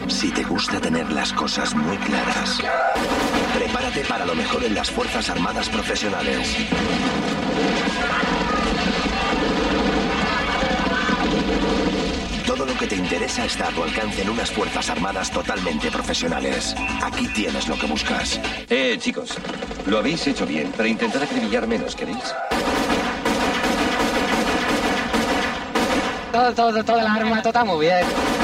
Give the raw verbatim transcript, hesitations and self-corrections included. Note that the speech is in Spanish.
Si te gusta tener las cosas muy claras, prepárate para lo mejor en las Fuerzas Armadas profesionales. Todo lo que te interesa está a tu alcance en unas Fuerzas Armadas totalmente profesionales. Aquí tienes lo que buscas. Eh, chicos, lo habéis hecho bien, pero intentad acribillar menos, ¿queréis? Todo, todo, todo el arma, todo está muy bien.